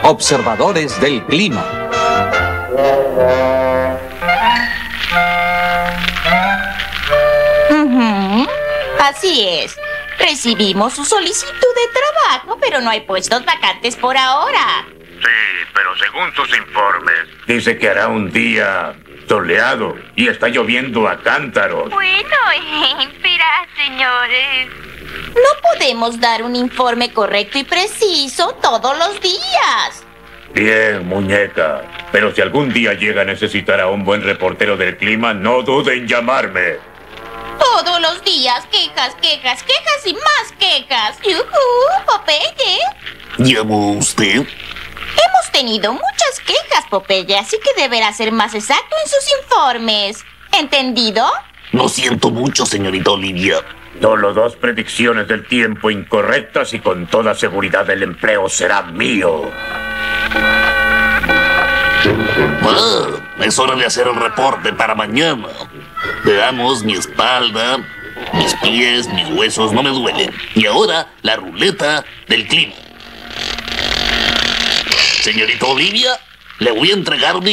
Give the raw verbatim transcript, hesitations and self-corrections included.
observadores del clima. Uh-huh. Así es. Recibimos su solicitud de trabajo, pero no hay puestos vacantes por ahora. Sí, pero según sus informes, dice que hará un día soleado y está lloviendo a cántaros. Bueno, espera, señores. No podemos dar un informe correcto y preciso todos los días. Bien, muñeca. Pero si algún día llega a necesitar a un buen reportero del clima, no dude en llamarme. Todos los días, quejas, quejas, quejas y más quejas. ¡Yujú, Popeye! ¿Llamó usted? Hemos tenido muchas quejas, Popeye, así que deberá ser más exacto en sus informes. ¿Entendido? Lo siento mucho, señorita Olivia. Solo dos predicciones del tiempo incorrectas y con toda seguridad el empleo será mío. Ah, es hora de hacer el reporte para mañana. Veamos, mi espalda, mis pies, mis huesos no me duelen. Y ahora, la ruleta del clima. Señorita Olivia, le voy a entregar mi